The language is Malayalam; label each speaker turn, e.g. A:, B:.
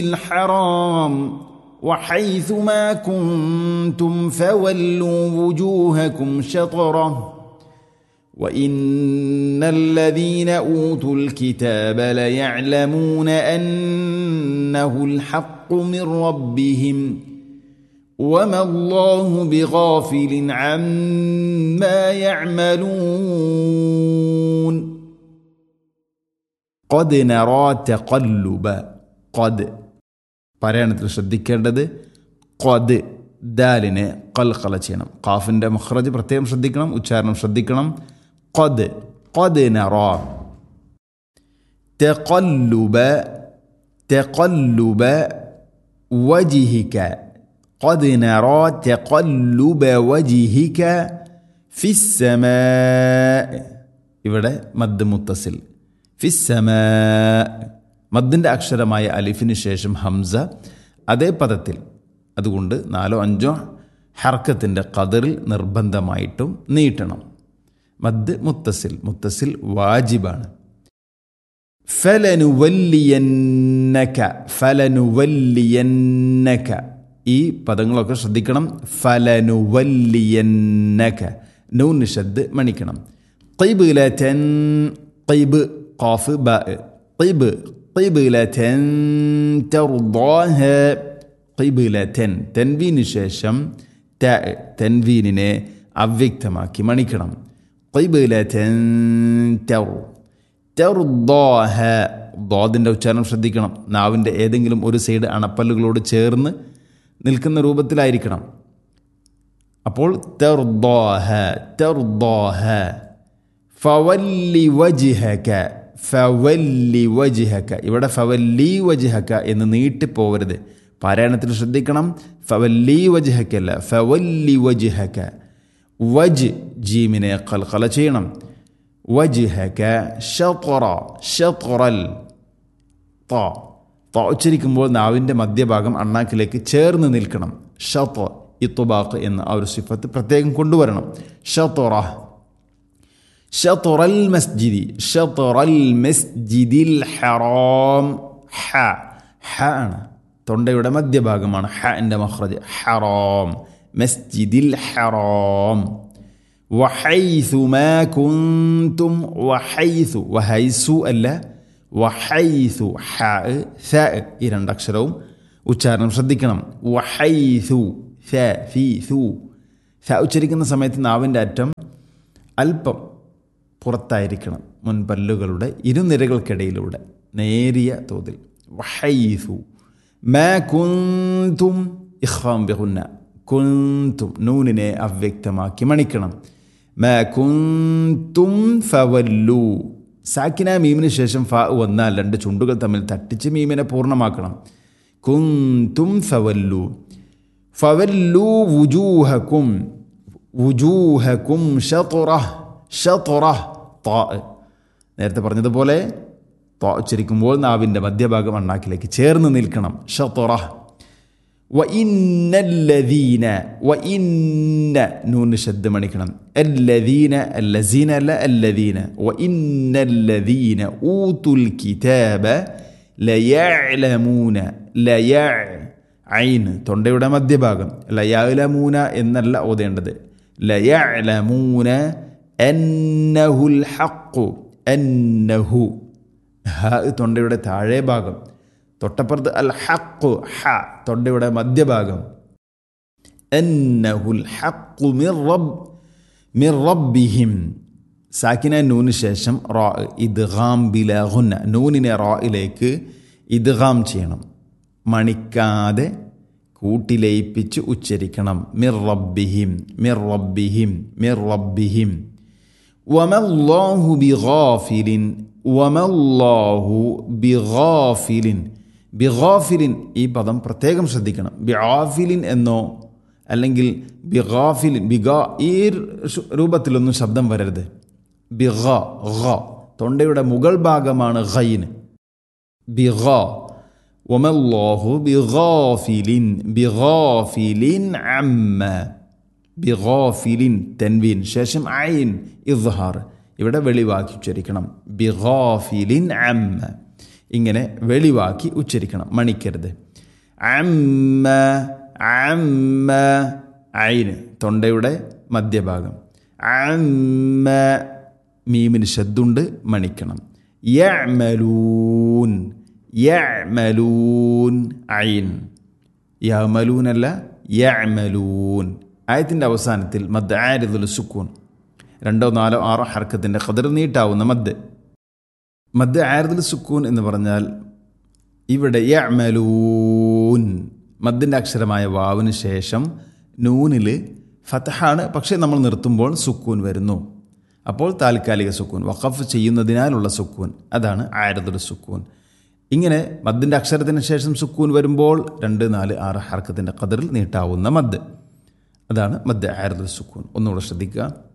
A: الحرام وحيث ما كنتم فولوا وجوهكم شطره وإن الذين أوتوا الكتاب ليعلمون أنه الحق من ربهم وما الله بغافل عما يعملون قد نرى تقلب قد പറയണത്തിൽ ശ്രദ്ധിക്കേണ്ടത് ഖദ് ദാലിനെ ഖൽഖല ചെയ്യണം. ഖാഫിൻ്റെ മഖ്റജ് പ്രത്യേകം ശ്രദ്ധിക്കണം, ഉച്ചാരണം ശ്രദ്ധിക്കണം. ഖദ് ഖദ് നറാ തഖല്ലുബ തഖല്ലുബ വജ്ഹിക ഖദ് നറാ തഖല്ലുബ വജ്ഹിക ഫിസ്സമാ. ഇവിടെ മദ് മുത്തസിൽ ഫിസ്സമാ, മദ്ദിൻ്റെ അക്ഷരമായ അലിഫിന് ശേഷം ഹംസ അതേ പദത്തിൽ. അതുകൊണ്ട് 4-5 ഹർക്കത്തിൻ്റെ ഖദറിൽ നിർബന്ധമായിട്ടും നീട്ടണം. മദ് മുത്തസിൽ, മുത്തസിൽ വാജിബാണ്. ഫലനുവല്ലിയന്നക ഫലനുവല്ലിയന്നക, ഈ പദങ്ങളൊക്കെ ശ്രദ്ധിക്കണം. ഫലനുവല്ലിയന്നക, നൂൻ നിഷദ് മണിക്കണം. ഖിബ്ലതൻ ഖിബ് ഖാഫ് ബാ ഖിബ് ഖിബ്ലതൻ തർദാഹ ഖിബ്ലതൻ, തൻവീന് ശേഷം ത, തൻവീനിനെ അവ്യക്തമാക്കി മണിക്കണം. ഖിബ്ലതൻ തർദാഹ, ദാദിൻ്റെ ഉച്ചാരണം ശ്രദ്ധിക്കണം. നാവിൻ്റെ ഏതെങ്കിലും ഒരു സൈഡ് അണപ്പല്ലുകളോട് ചേർന്ന് നിൽക്കുന്ന രൂപത്തിലായിരിക്കണം. അപ്പോൾ തർദാഹ തർദാഹ. ഫവല്ലി വജ്ഹക ഫവല്ലി വജ്ഹക, ഇവിടെ ഫവല്ലി വജ്ഹക എന്ന് നീട്ടിപ്പോവരുത്, പാരായണത്തിൽ ശ്രദ്ധിക്കണം. ഫവല്ലി വജ്ഹക അല്ല, ഫവല്ലി വജ്ഹക. വജ് ജീമിനെ ഖൽഖല ചെയ്യണം. വജ്ഹക ശത്റ ശത്റൽ. ത ഉച്ചരിക്കുമ്പോൾ നാവിൻ്റെ മധ്യഭാഗം അണ്ണാക്കിലേക്ക് ചേർന്ന് നിൽക്കണം. ഷത്റ ഇത്ബാഖ് എന്ന ആ ഒരു സിഫത്ത് പ്രത്യേകം കൊണ്ടുവരണം. ഷത്റ ഷത്റൽ മസ്ജിദി ഷത്റൽ മസ്ജിദിൽ ഹറാം. ഹ ഹ ആണ്, തൊണ്ടയുടെ മധ്യഭാഗമാണ് ഹൻ്റെ മഖ്റജ്. ഹറാം മസ്ജിദിൽ ഹറാം. വഹൈസു മാ കുന്തും, വഹൈസു വഹൈസു അല്ല വഹൈസു, ഹ സ ഈ രണ്ടക്ഷരവും ഉച്ചാരണം ശ്രദ്ധിക്കണം. വഹൈസു സ ഫി സു. സ ഉച്ചരിക്കുന്ന സമയത്ത് നാവിൻ്റെ അറ്റം അല്പം പുറത്തായിരിക്കണം, മുൻപല്ലുകളുടെ ഇരുനിരകൾക്കിടയിലൂടെ നേരിയ തോതിൽ. വഹൈസു മാ കുന്തും ഇഖ്ഫാം ബിഗുന്ന, കുന്തും നൂനിനെ അവ്യക്തമാക്കി മണിക്കണം. മാ കുന്തും ഫവല്ലു, സാക്കിന മീമിന് ശേഷം ഫ വന്നാൽ രണ്ട് ചുണ്ടുകൾ തമ്മിൽ തട്ടിച്ച് മീമിനെ പൂർണ്ണമാക്കണം. കുന്തും ഫവല്ലു. ഫവല്ലു വുജൂഹക്കും വുജൂഹക്കും ഷത്റഹ് ഷത്റഹ്. താ നേരത്തെ പറഞ്ഞതുപോലെ താ ഉച്ചരിക്കുമ്പോൾ നാവിൻ്റെ മധ്യഭാഗം അണ്ണാക്കിലേക്ക് ചേർന്ന് നിൽക്കണം. ഷത്റഹ്. വ ഇന്നല്ലദീന, വ ഇന്ന നൂന് ശബ്ദ മണിക്കണം. അല്ലദീന അല്ലസീന അല്ല അല്ലദീന. വ ഇന്നല്ലദീന ഊതുൽ കിതാബ ലയഅലമൂന. ലയ ഐൻ തൊണ്ടയുടെ മധ്യഭാഗം. ലയഅലമൂന എന്നല്ല ഓതേണ്ടത്. ലയഅലമൂന അന്നഹുൽ ഹഖ്. അന്നഹു ഹ തൊണ്ടയുടെ താഴെ ഭാഗം, തൊട്ടപ്പുറത്ത് അൽ ഹഖ് ഹ തൊണ്ടയുടെ മധ്യഭാഗം. അന്നഹുൽ ഹഖ് മിർ റബ്ബിഹിം. സാക്കിന നൂന് ശേഷം റാ ഇദ്ഗാം ബിലാ ഗുന്ന, നൂനിനെ റായിലേക്ക് ഇദ്ഗാം ചെയ്യണം, മണിക്കാതെ കൂട്ടിലയിപ്പിച്ച് ഉച്ചരിക്കണം. മിർ റബ്ബിഹിം മിർ റബ്ബിഹിം മിർ റബ്ബിഹിം. വമല്ലാഹു ബിഗാഫിലിൻ വമല്ലാഹു ബിഗാഫിലിൻ. ബിഗാഫിലിൻ ഈ പദം പ്രത്യേകം ശ്രദ്ധിക്കണം. ബിഗാഫിലിൻ എന്നോ അല്ലെങ്കിൽ ബിഗാഫിലിൻ ബിഗാ ഈ രൂപത്തിലൊന്നും ശബ്ദം വരരുത്. ബിഗ ഗ തൊണ്ടയുടെ മുകൾ ഭാഗമാണ് ഗൈന്. ബിഗ. വമല്ലാഹു ബിഗാഫിലിൻ ബിഗാഫിലിൻ അമ്മ. ബിഗാഫിലിൻ തൻവീൻ ശേഷം ഐൻ ഇദ്ഹാർ, ഇവിടെ വെളിവാക്കി ഉച്ചരിക്കണം. ബിഗാഫിലിൻ അമ്മ. ഇങ്ങനെ വെളിവാക്കി ഉച്ചരിക്കണം, മണിക്കരുത്. അമ്മ അമ്മ ഐന് തൊണ്ടയുടെ മധ്യഭാഗം. അമ്മ മീമിന് ശബ്ദുണ്ട്, മണിക്കണം. യഅ്മലൂൻ യഅ്മലൂൻ ഐൻ. യഅ്മലൂൻ അല്ല, യഅ്മലൂൻ. ആയത്തിൻ്റെ അവസാനത്തിൽ മദ് ആരിദുൽ സുക്കൂൻ, 2, 4, 6 ഹർക്കത്തിൻ്റെ ഖദർ നീട്ടാവുന്ന മദ്. മദ് ആരിദുൽ സുക്കൂൻ എന്ന് പറഞ്ഞാൽ ഇവിടെ യഅ്മലൂൻ മദ്ദിൻ്റെ അക്ഷരമായ വാവിന് ശേഷം നൂനിൽ ഫതഹാണ്, പക്ഷേ നമ്മൾ നിർത്തുമ്പോൾ സുക്കൂൻ വരുന്നു. അപ്പോൾ താൽക്കാലിക സുക്കൂൻ, വഖഫ് ചെയ്യുന്നതിനാലുള്ള സുക്കൂൻ, അതാണ് ആരിദുൽ സുക്കൂൻ. ഇങ്ങനെ മദ്ദിൻ്റെ അക്ഷരത്തിന് ശേഷം സുക്കൂൻ വരുമ്പോൾ 2, 4, 6 ഹർക്കത്തിൻ്റെ ഖദറിൽ നീട്ടാവുന്ന മദ്, അതാണ് മദ് ആരിദുൽ സുക്കൂൻ. ഒന്നുകൂടെ ശ്രദ്ധിക്കുക.